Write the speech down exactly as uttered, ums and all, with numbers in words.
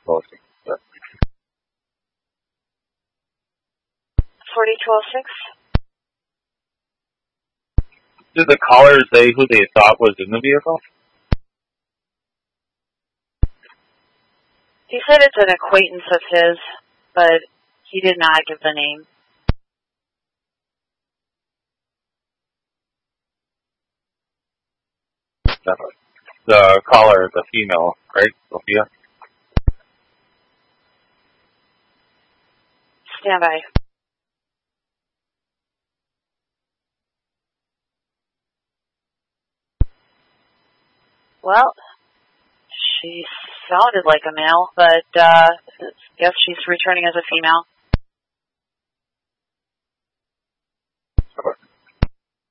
posting. But. forty-two oh six. Did the caller say who they thought was in the vehicle? He said it's an acquaintance of his, but he did not give the name. The caller, the female, right, Sophia? Stand by. Well, she sounded like a male, but uh, I guess she's returning as a female.